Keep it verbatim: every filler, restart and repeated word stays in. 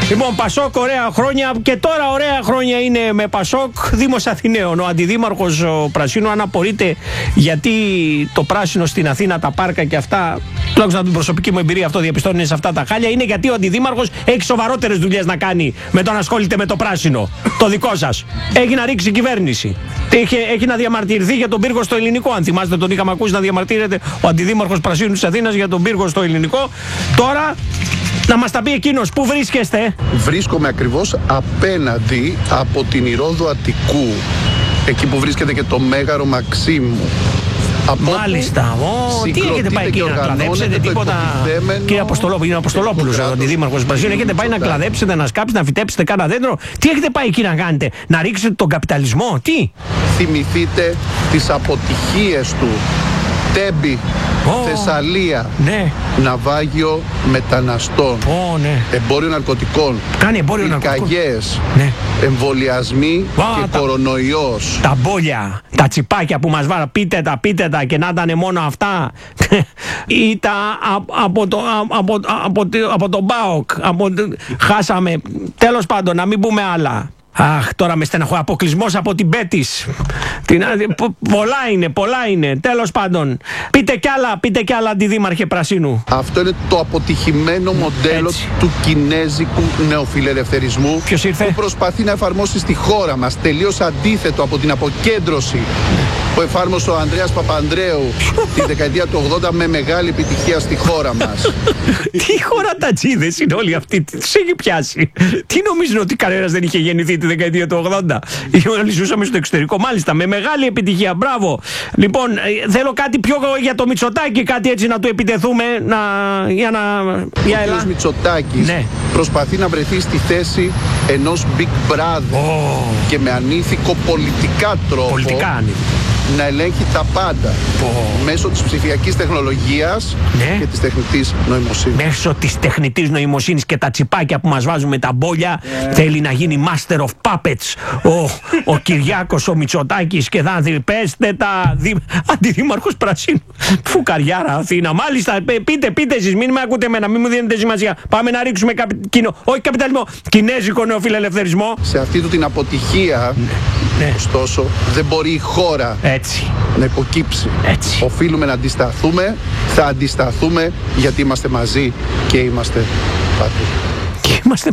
Λοιπόν, Πασόκ, ωραία χρόνια και τώρα ωραία χρόνια είναι με Πασόκ. Δήμος Αθηναίων. Ο αντιδήμαρχος ο Πρασίνου, αν απορείτε γιατί το πράσινο στην Αθήνα, τα πάρκα και αυτά, τουλάχιστον από την προσωπική μου εμπειρία αυτό διαπιστώνει σε αυτά τα χάλια, είναι γιατί ο αντιδήμαρχος έχει σοβαρότερες δουλειές να κάνει με το να ασχολείται με το πράσινο. Το δικό σας. Έχει να ρίξει η κυβέρνηση. Έχει, έχει να διαμαρτυρηθεί για τον πύργο στο ελληνικό. Αν θυμάστε, τον είχαμε ακούσει να διαμαρτύρεται ο αντιδήμαρχος Πρασίνου της Αθήνας για τον πύργο στο ελληνικό. Τώρα να μας τα πει εκείνος, πού βρίσκεστε? Βρίσκομαι ακριβώς απέναντι από την Ηρώδο Αττικού, εκεί που βρίσκεται και το Μέγαρο Μαξίμου. Μάλιστα. Ω, τι έχετε πάει εκεί να κλαδέψετε, τίποτα? Κύριε Αποστολόπουλο, είναι ο Αποστολόπουλος ο αντιδήμαρχος του Πρασίνου. Έχετε πάει να κλαδέψετε, να σκάψετε, να φυτέψετε κάνα δέντρο? Τι έχετε πάει εκεί να κάνετε? Να ρίξετε τον καπιταλισμό? Τι? Θυμηθείτε τις αποτυχίες του. Τέμπη, oh, Θεσσαλία, ναι. Ναυάγιο μεταναστών, oh, ναι. εμπόριο ναρκωτικών, κάνει εμπόριο ναρκωτικών, πυρκαγιές, ναι. εμβολιασμοί oh, και τα, κορονοϊός. Τα μπόλια, τα τσιπάκια που μας βάρα, πείτε τα, πείτε τα και να ήταν μόνο αυτά. Ή τα από, το, από, από, από τον ΠΑΟΚ, από, χάσαμε, τέλος πάντων, να μην πούμε άλλα. Αχ, τώρα με στεναχωρεί. Αποκλεισμός από την Μπέτις. Την... πολλά είναι, πολλά είναι. Τέλος πάντων. Πείτε κι άλλα, πείτε κι άλλα, αντιδήμαρχε Πρασίνου. Αυτό είναι το αποτυχημένο μοντέλο Έτσι. του κινέζικου νεοφιλελευθερισμού. Ποιος ήρθε? Που προσπαθεί να εφαρμόσει στη χώρα μας. Τελείως αντίθετο από την αποκέντρωση που εφάρμοσε ο Ανδρέας Παπανδρέου τη δεκαετία του ογδόντα με μεγάλη επιτυχία στη χώρα μας. Τι χωρατατζίδες είναι όλοι αυτοί, τους έχει πιάσει? Τι νομίζουν, ότι κανένας δεν είχε γεννηθεί τη δεκαετία του ογδόντα? Όλοι ζούσαμε στο εξωτερικό, μάλιστα, με μεγάλη επιτυχία. Μπράβο. Λοιπόν, θέλω κάτι πιο για το Μητσοτάκη, κάτι έτσι να του επιτεθούμε, να... για να... Για ο κ. Μητσοτάκης ναι. προσπαθεί να βρεθεί στη θέση ενός Big Brother oh. και με ανήθικο πολιτικά τρόπο. Πολιτικά ανήθικο. Να ελέγχει τα πάντα oh. μέσω της ψηφιακής τεχνολογίας ναι. και της τεχνητής νοημοσύνης. Μέσω της τεχνητής νοημοσύνης και τα τσιπάκια που μας βάζουν με τα μπόλια yeah. θέλει να γίνει Master of Puppets ο, ο Κυριάκος ο Μητσοτάκης και θα πέστε τα δι... αντιδήμαρχος Πρασίνου. Φουκαριάρα Αθήνα. Μάλιστα, πείτε, πείτε εσείς, μην με ακούτε εμένα, μην μου δίνετε σημασία. Πάμε να ρίξουμε καπι... κοινο... όχι καπιταλισμό, κινέζικο νεοφιλελευθερισμό. Σε αυτή του την αποτυχία ναι. ωστόσο δεν μπορεί η χώρα Έτσι. να υποκύψει. Έτσι. Οφείλουμε να αντισταθούμε, θα αντισταθούμε γιατί είμαστε μαζί και είμαστε πατρίδες.